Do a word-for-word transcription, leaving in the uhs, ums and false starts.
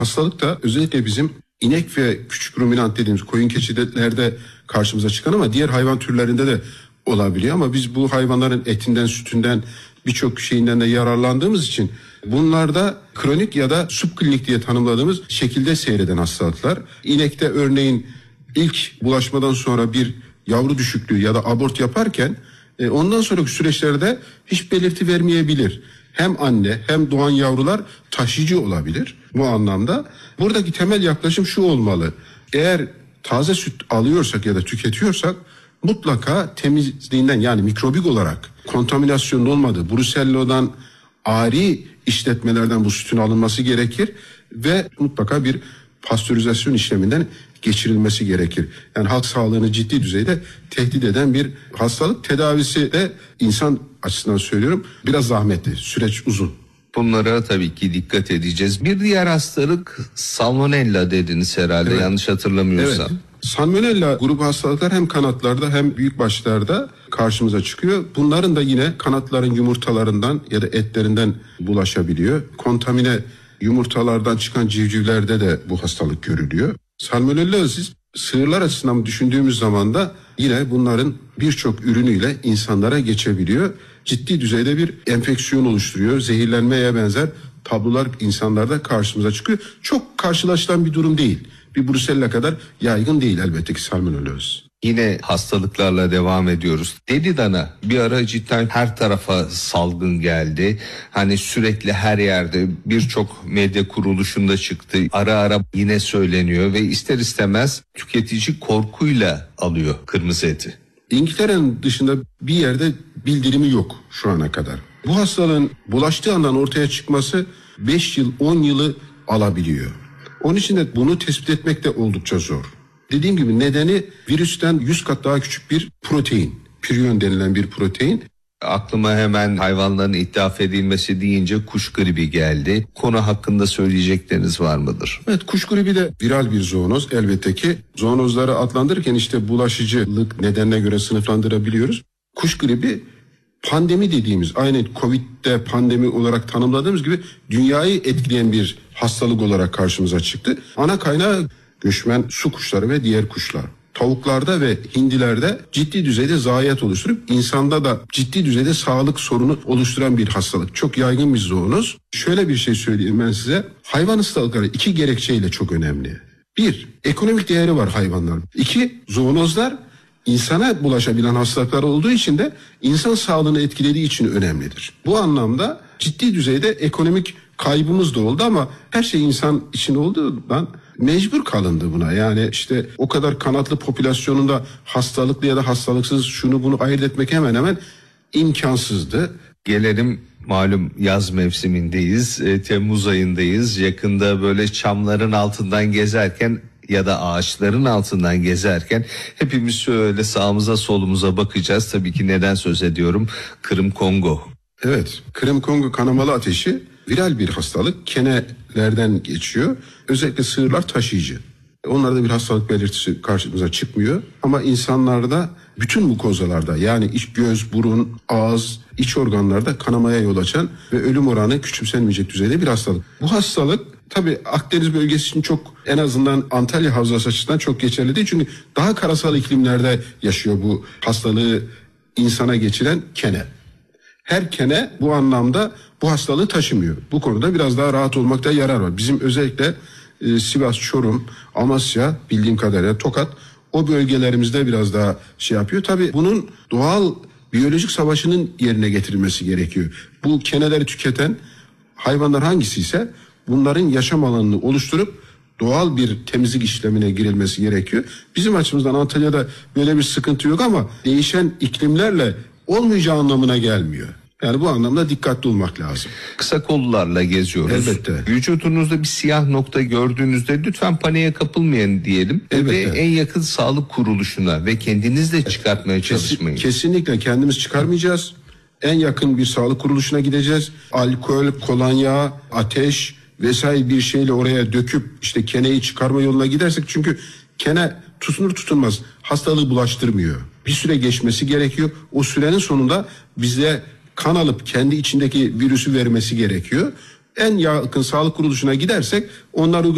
Hastalık da özellikle bizim inek ve küçük ruminant dediğimiz koyun keçilerde karşımıza çıkan ama diğer hayvan türlerinde de olabiliyor. Ama biz bu hayvanların etinden, sütünden, birçok şeyinden de yararlandığımız için bunlarda kronik ya da subklinik diye tanımladığımız şekilde seyreden hastalıklar. İnekte örneğin ilk bulaşmadan sonra bir yavru düşüklüğü ya da abort yaparken e, ondan sonraki süreçlerde hiç belirti vermeyebilir. Hem anne hem doğan yavrular taşıyıcı olabilir bu anlamda. Buradaki temel yaklaşım şu olmalı. Eğer taze süt alıyorsak ya da tüketiyorsak mutlaka temizliğinden, yani mikrobik olarak kontaminasyonun olmadığı Brusello'dan, ari işletmelerden bu sütün alınması gerekir ve mutlaka bir pastörizasyon işleminden geçirilmesi gerekir. Yani halk sağlığını ciddi düzeyde tehdit eden bir hastalık. Tedavisi de insan açısından söylüyorum biraz zahmetli, süreç uzun. Bunlara tabii ki dikkat edeceğiz. Bir diğer hastalık salmonella dediniz herhalde, evet. Yanlış hatırlamıyorsam. Evet. Salmonella grubu hastalıklar hem kanatlarda hem büyükbaşlarda karşımıza çıkıyor. Bunların da yine kanatların yumurtalarından ya da etlerinden bulaşabiliyor. Kontamine yumurtalardan çıkan civcivlerde de bu hastalık görülüyor. Salmonellozis sığırlar açısından düşündüğümüz zaman da yine bunların birçok ürünüyle insanlara geçebiliyor. Ciddi düzeyde bir enfeksiyon oluşturuyor. Zehirlenmeye benzer tablolar insanlarda karşımıza çıkıyor. Çok karşılaşılan bir durum değil. Bir Brusella kadar yaygın değil elbette ki salmonellozis. Yine hastalıklarla devam ediyoruz. Deli dana bir ara cidden her tarafa salgın geldi. Hani sürekli her yerde birçok medya kuruluşunda çıktı. Ara ara yine söyleniyor ve ister istemez tüketici korkuyla alıyor kırmızı eti. İngiltere'nin dışında bir yerde bildirimi yok şu ana kadar. Bu hastalığın bulaştığı andan ortaya çıkması beş yıl on yılı alabiliyor. Onun için de bunu tespit etmek de oldukça zor. Dediğim gibi nedeni virüsten yüz kat daha küçük bir protein. Prion denilen bir protein. Aklıma hemen hayvanların ithaf edilmesi deyince kuş gribi geldi. Konu hakkında söyleyecekleriniz var mıdır? Evet, kuş gribi de viral bir zoonoz elbette ki. Zoonozları adlandırırken işte bulaşıcılık nedenine göre sınıflandırabiliyoruz. Kuş gribi pandemi dediğimiz, aynı Covid'de pandemi olarak tanımladığımız gibi dünyayı etkileyen bir hastalık olarak karşımıza çıktı. Ana kaynağı göçmen su kuşları ve diğer kuşlar. Tavuklarda ve hindilerde ciddi düzeyde zayiat oluşturup insanda da ciddi düzeyde sağlık sorunu oluşturan bir hastalık. Çok yaygın bir zoonoz. Şöyle bir şey söyleyeyim ben size. Hayvan hastalıkları iki gerekçeyle çok önemli. Bir, ekonomik değeri var hayvanların. İki, zoonozlar insana bulaşabilen hastalıklar olduğu için de insan sağlığını etkilediği için önemlidir. Bu anlamda ciddi düzeyde ekonomik kaybımız da oldu ama her şey insan için olduğundan mecbur kalındı buna. Yani işte o kadar kanatlı popülasyonunda hastalıklı ya da hastalıksız şunu bunu ayırt etmek hemen hemen imkansızdı. Gelelim malum yaz mevsimindeyiz, e, Temmuz ayındayız. Yakında böyle çamların altından gezerken ya da ağaçların altından gezerken hepimiz şöyle sağımıza solumuza bakacağız. Tabii ki neden söz ediyorum? Kırım Kongo. Evet, Kırım Kongo kanamalı ateşi viral bir hastalık. Kenelerden geçiyor. Özellikle sığırlar taşıyıcı. Onlarda bir hastalık belirtisi karşımıza çıkmıyor. Ama insanlarda bütün mukozalarda, yani iç, göz, burun, ağız, iç organlarda kanamaya yol açan ve ölüm oranı küçümsenmeyecek düzeyde bir hastalık. Bu hastalık tabii Akdeniz bölgesi için çok, en azından Antalya Havzası açısından çok geçerli değil. Çünkü daha karasal iklimlerde yaşıyor bu hastalığı insana geçiren kene. Her kene bu anlamda bu hastalığı taşımıyor. Bu konuda biraz daha rahat olmakta yarar var. Bizim özellikle e, Sivas, Çorum, Amasya, bildiğim kadarıyla Tokat, o bölgelerimizde biraz daha şey yapıyor. Tabii bunun doğal biyolojik savaşının yerine getirilmesi gerekiyor. Bu keneleri tüketen hayvanlar hangisi ise bunların yaşam alanını oluşturup doğal bir temizlik işlemine girilmesi gerekiyor. Bizim açımızdan Antalya'da böyle bir sıkıntı yok ama değişen iklimlerle olmayacağı anlamına gelmiyor. Yani bu anlamda dikkatli olmak lazım. Kısa kollularla geziyoruz. Elbette. Vücudunuzda bir siyah nokta gördüğünüzde lütfen paniğe kapılmayın diyelim. Elbette. Ve en yakın sağlık kuruluşuna ve kendiniz de çıkartmaya Kesin, çalışmayın. Kesinlikle kendimiz çıkarmayacağız. En yakın bir sağlık kuruluşuna gideceğiz. Alkol, kolonya, ateş vesaire bir şeyle oraya döküp işte keneyi çıkarma yoluna gidersek, çünkü kene tutunur tutunmaz hastalığı bulaştırmıyor. Bir süre geçmesi gerekiyor. O sürenin sonunda bize kan alıp kendi içindeki virüsü vermesi gerekiyor. En yakın sağlık kuruluşuna gidersek onlar